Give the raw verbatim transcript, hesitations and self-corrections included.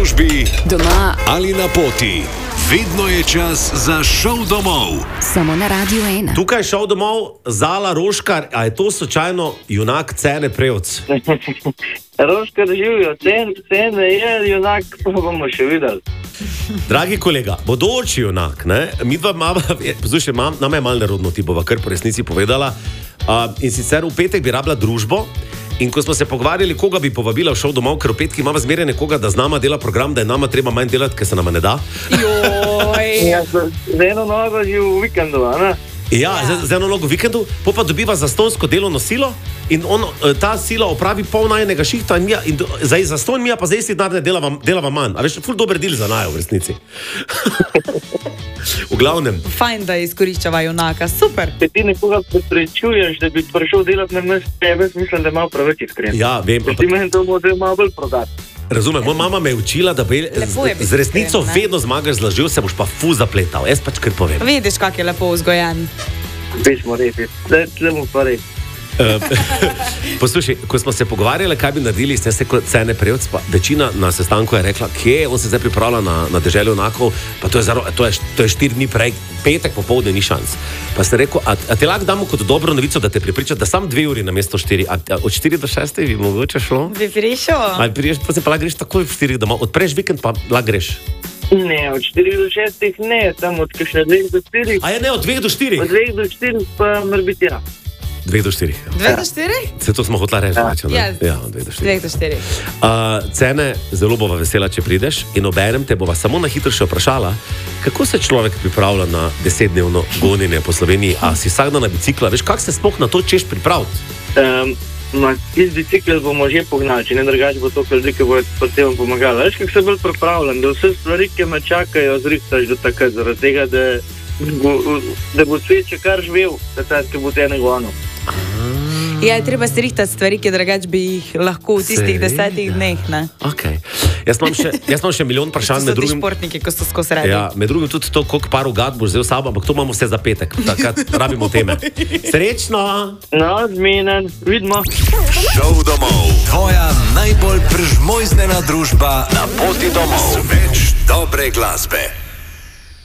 službi, doma ali na poti. Vedno je čas za šov domov. Samo na Radiu ena. Tukaj je šov domov Zala Roškar, a je to slučajno junak Cene Prevc? Roškar živijo, Cene, Cene je junak, pa bomo še videli. Dragi kolega, bodoči junak, ne? Mi dva mama, poslušaj, mam, nama je malo nerodno, ti bova kar po resnici povedala. Uh, in sicer v petek bi rabila družbo. In ko smo se pogovarjali, koga bi povabila v šov domov, ker v petki imamo zmeraj nekoga, da z nama dela program, da je nama treba manj delati, ker se nama ne da. Ja, z eno nogo že v vikendu, a ne? Ja, ja. Z, z eno nogo v vikendu, po pa dobiva zastonsko delovno silo in on, ta sila opravi pol najnega šihta in, mija, in za zastonj mi pa za isti denar ne delava, delava manj. A veš, ful dober del za najo v resnici. V glavnem. Fajn, da izkoriščava junaka, super. Če ti nekoga preprečuješ, da bi prišel delati na mesto tebe, mislim, da je malo preveč iskren. Ja, vem. Ampak... Ti meni to može malo bolj prodati. Razumem, moja mama me je učila, da bi z, z resnico iskren, vedno zmagaš z lažjo, se boš pa fu zapletal. Jaz pač kar povem. Vidiš, kak je lepo vzgojen. Pismo repi, da mu pa repi. Poslušaj, ko smo se pogovarjali, kaj bi naredili, ste se kot Cene Prevc, pa večina na sestanku je rekla, kje on se zdaj pripravlja na, na deželjo junakov, pa to je, zaro, to, je, to je štiri dni prej, petek popoldne ni šans. Pa ste rekel, a, a te lahko damo kot dobro novico, da te pripriča, da sam dve uri na mesto štiri, a, a od štiri do šeste bi mogoče šlo? Bi prišel. Ali priješ, pa se pa lahko greš takoj v štirih domov, odpreš vikend pa lahko greš. Ne, od štirih do šestih ne, tam od kakšne dveh do štirih. A je ne, od dveh do štirih? Od dveh do štirih pa morbitira. Dveh do štirih. Dveh do štirih? Se to smo hotela reči, ja. Ja, ja, dveh do štirih. Dveh do štirih. Uh, Cene, zelo bova vesela, če prideš in obenem te bova samo na hitro še vprašala, kako se človek pripravlja na desetdnevno gonjenje po Sloveniji, a si vsak dan na bicikla, veš, kak se sploh na to češ pripraviti? Um, ma, iz bicikla bomo že pognali, če ne drugače bo to, kar ljudi, ki bo pod tem pomagala. Veš, kak se bolj pripravljam, da vse stvari, ki me čakajo, zrihtaš do takrat, zaradi tega, da bo, da bo svet še kar živel, da tako, ki bo te negovano. Ja, treba se rihtati stvari, ki drugač bi jih lahko v tistih desetih dneh, ne? Okay. Jaz imam še, jaz imam še milijon vprašanj. To so ti športniki, ko so skozi radi. Ja, med drugim tudi to, koliko parov gad boš vzel sabo, ampak to imamo vse za petek. Takrat rabimo teme. Srečno! No, zmenen, vidimo. Šov domov. Tvoja najbolj prežmojznena družba na poti domov. Več dobre glasbe.